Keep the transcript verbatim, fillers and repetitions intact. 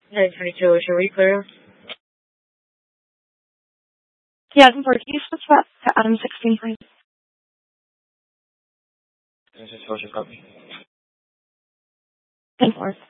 nine twenty-two, Alicia, were you clear? Yeah, I can forward. Can you switch that to Adam sixteen, please? This is social copy. ten four.